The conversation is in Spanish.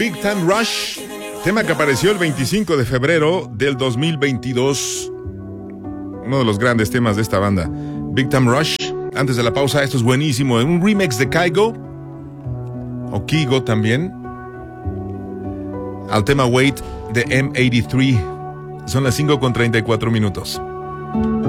Big Time Rush, tema que apareció el 25 de febrero del 2022. Uno de los grandes temas de esta banda, Big Time Rush. Antes de la pausa, esto es buenísimo, un remix de Kygo, o Kygo también, al tema Wait de M83. Son las 5:34 minutos.